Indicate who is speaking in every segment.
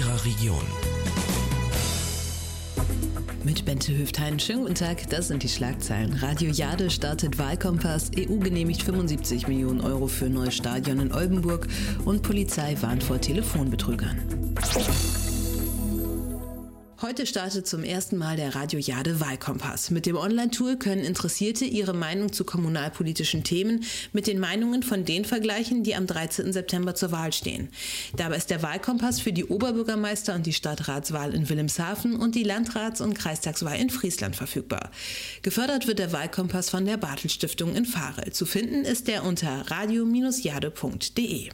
Speaker 1: Ihrer Region.
Speaker 2: Mit Bente Höft-Hein. Schönen guten Tag, das sind die Schlagzeilen. Radio Jade startet Wahlkompass, EU genehmigt 75 Millionen Euro für neues Stadion in Oldenburg und Polizei warnt vor Telefonbetrügern. Heute startet zum ersten Mal der Radio Jade Wahlkompass. Mit dem Online-Tool können Interessierte ihre Meinung zu kommunalpolitischen Themen mit den Meinungen von denen vergleichen, die am 13. September zur Wahl stehen. Dabei ist der Wahlkompass für die Oberbürgermeister- und die Stadtratswahl in Wilhelmshaven und die Landrats- und Kreistagswahl in Friesland verfügbar. Gefördert wird der Wahlkompass von der Bartels-Stiftung in Varel. Zu finden ist er unter radio-jade.de.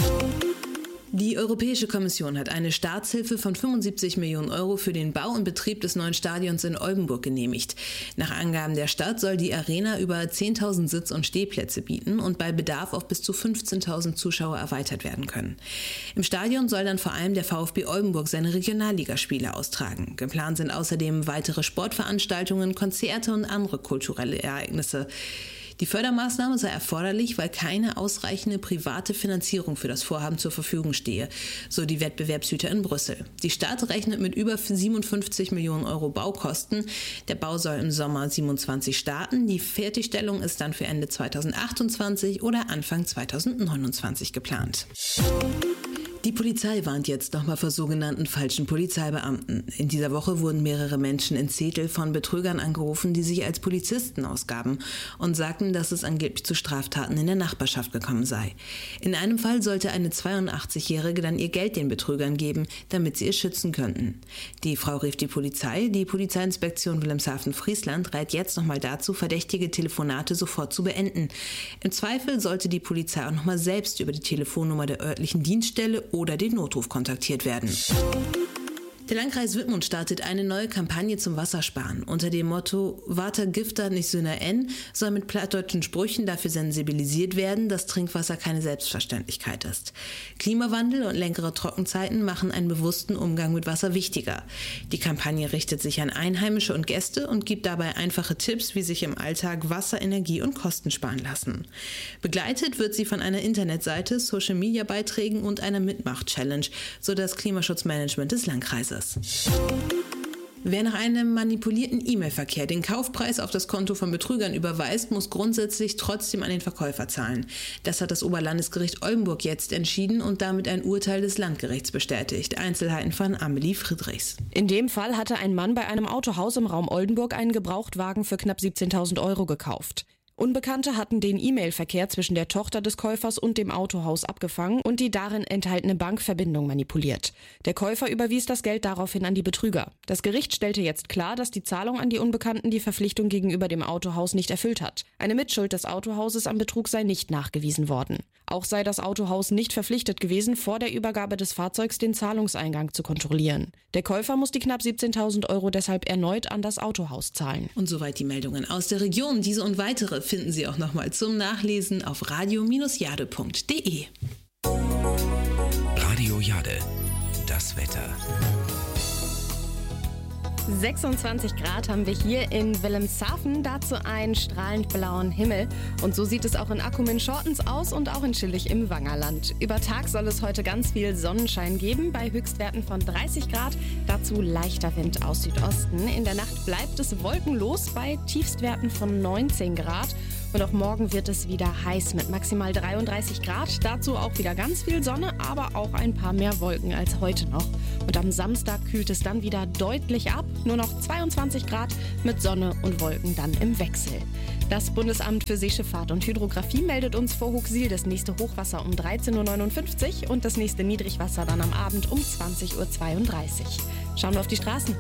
Speaker 2: Die Europäische Kommission hat eine Staatshilfe von 75 Millionen Euro für den Bau und Betrieb des neuen Stadions in Oldenburg genehmigt. Nach Angaben der Stadt soll die Arena über 10.000 Sitz- und Stehplätze bieten und bei Bedarf auf bis zu 15.000 Zuschauer erweitert werden können. Im Stadion soll dann vor allem der VfB Oldenburg seine Regionalligaspiele austragen. Geplant sind außerdem weitere Sportveranstaltungen, Konzerte und andere kulturelle Ereignisse. Die Fördermaßnahme sei erforderlich, weil keine ausreichende private Finanzierung für das Vorhaben zur Verfügung stehe, so die Wettbewerbshüter in Brüssel. Die Stadt rechnet mit über 57 Millionen Euro Baukosten. Der Bau soll im Sommer 27 starten. Die Fertigstellung ist dann für Ende 2028 oder Anfang 2029 geplant. Die Polizei warnt jetzt nochmal vor sogenannten falschen Polizeibeamten. In dieser Woche wurden mehrere Menschen in Zetel von Betrügern angerufen, die sich als Polizisten ausgaben und sagten, dass es angeblich zu Straftaten in der Nachbarschaft gekommen sei. In einem Fall sollte eine 82-Jährige dann ihr Geld den Betrügern geben, damit sie es schützen könnten. Die Frau rief die Polizeiinspektion Wilhelmshaven-Friesland rät jetzt nochmal dazu, verdächtige Telefonate sofort zu beenden. Im Zweifel sollte die Polizei auch nochmal selbst über die Telefonnummer der örtlichen Dienststelle oder den Notruf kontaktiert werden. Der Landkreis Wittmund startet eine neue Kampagne zum Wassersparen. Unter dem Motto "Water gifter nicht Sünder en" soll mit plattdeutschen Sprüchen dafür sensibilisiert werden, dass Trinkwasser keine Selbstverständlichkeit ist. Klimawandel und längere Trockenzeiten machen einen bewussten Umgang mit Wasser wichtiger. Die Kampagne richtet sich an Einheimische und Gäste und gibt dabei einfache Tipps, wie sich im Alltag Wasser, Energie und Kosten sparen lassen. Begleitet wird sie von einer Internetseite, Social-Media-Beiträgen und einer Mitmach-Challenge, so das Klimaschutzmanagement des Landkreises. Wer nach einem manipulierten E-Mail-Verkehr den Kaufpreis auf das Konto von Betrügern überweist, muss grundsätzlich trotzdem an den Verkäufer zahlen. Das hat das Oberlandesgericht Oldenburg jetzt entschieden und damit ein Urteil des Landgerichts bestätigt. Einzelheiten von Amelie Friedrichs.
Speaker 3: In dem Fall hatte ein Mann bei einem Autohaus im Raum Oldenburg einen Gebrauchtwagen für knapp 17.000 Euro gekauft. Unbekannte hatten den E-Mail-Verkehr zwischen der Tochter des Käufers und dem Autohaus abgefangen und die darin enthaltene Bankverbindung manipuliert. Der Käufer überwies das Geld daraufhin an die Betrüger. Das Gericht stellte jetzt klar, dass die Zahlung an die Unbekannten die Verpflichtung gegenüber dem Autohaus nicht erfüllt hat. Eine Mitschuld des Autohauses am Betrug sei nicht nachgewiesen worden. Auch sei das Autohaus nicht verpflichtet gewesen, vor der Übergabe des Fahrzeugs den Zahlungseingang zu kontrollieren. Der Käufer muss die knapp 17.000 Euro deshalb erneut an das Autohaus zahlen.
Speaker 2: Und soweit die Meldungen aus der Region. Diese und weitere finden Sie auch nochmal zum Nachlesen auf radio-jade.de.
Speaker 1: Radio Jade, das Wetter.
Speaker 3: 26 Grad haben wir hier in Wilhelmshaven, dazu einen strahlend blauen Himmel. Und so sieht es auch in Akkumin-Schortens aus und auch in Schillig im Wangerland. Über Tag soll es heute ganz viel Sonnenschein geben, bei Höchstwerten von 30 Grad, dazu leichter Wind aus Südosten. In der Nacht bleibt es wolkenlos bei Tiefstwerten von 19 Grad. Und auch morgen wird es wieder heiß mit maximal 33 Grad. Dazu auch wieder ganz viel Sonne, aber auch ein paar mehr Wolken als heute noch. Und am Samstag kühlt es dann wieder deutlich ab. Nur noch 22 Grad mit Sonne und Wolken dann im Wechsel. Das Bundesamt für Seeschifffahrt und Hydrographie meldet uns vor Huxil das nächste Hochwasser um 13.59 Uhr und das nächste Niedrigwasser dann am Abend um 20.32 Uhr. Schauen wir auf die Straßen.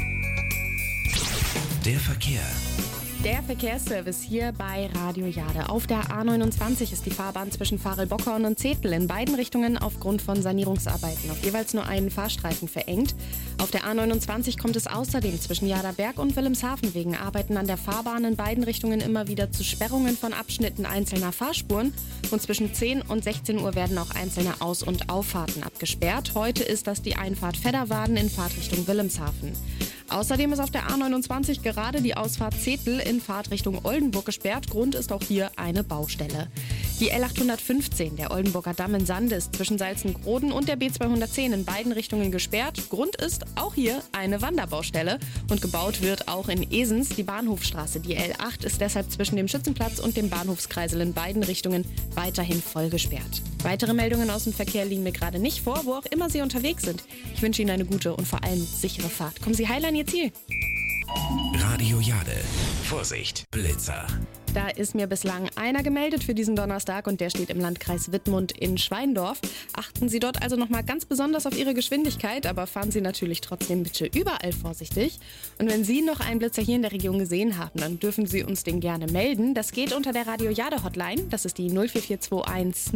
Speaker 1: Der Verkehr.
Speaker 3: Der Verkehrsservice hier bei Radio Jade. Auf der A29 ist die Fahrbahn zwischen Varel-Bockhorn und Zetel in beiden Richtungen aufgrund von Sanierungsarbeiten auf jeweils nur einen Fahrstreifen verengt. Auf der A29 kommt es außerdem zwischen Jaderberg und Wilhelmshaven wegen Arbeiten an der Fahrbahn in beiden Richtungen immer wieder zu Sperrungen von Abschnitten einzelner Fahrspuren. Und zwischen 10 und 16 Uhr werden auch einzelne Aus- und Auffahrten abgesperrt. Heute ist das die Einfahrt Fedderwaden in Fahrtrichtung Wilhelmshaven. Außerdem ist auf der A29 gerade die Ausfahrt Zetel in Fahrtrichtung Oldenburg gesperrt. Grund ist auch hier eine Baustelle. Die L815, der Oldenburger Damm in Sande, ist zwischen Salzengroden und der B210 in beiden Richtungen gesperrt. Grund ist auch hier eine Wanderbaustelle und gebaut wird auch in Esens die Bahnhofstraße. Die L8 ist deshalb zwischen dem Schützenplatz und dem Bahnhofskreisel in beiden Richtungen weiterhin voll gesperrt. Weitere Meldungen aus dem Verkehr liegen mir gerade nicht vor, wo auch immer Sie unterwegs sind. Ich wünsche Ihnen eine gute und vor allem sichere Fahrt. Kommen Sie heil an Ihr Ziel.
Speaker 1: Radio Jade. Vorsicht, Blitzer.
Speaker 3: Da ist mir bislang einer gemeldet für diesen Donnerstag und der steht im Landkreis Wittmund in Schweindorf. Achten Sie dort also nochmal ganz besonders auf Ihre Geschwindigkeit, aber fahren Sie natürlich trotzdem bitte überall vorsichtig. Und wenn Sie noch einen Blitzer hier in der Region gesehen haben, dann dürfen Sie uns den gerne melden. Das geht unter der Radio Jade Hotline, das ist die 04421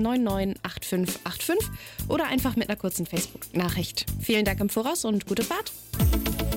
Speaker 3: 998585 oder einfach mit einer kurzen Facebook-Nachricht. Vielen Dank im Voraus und gute Fahrt.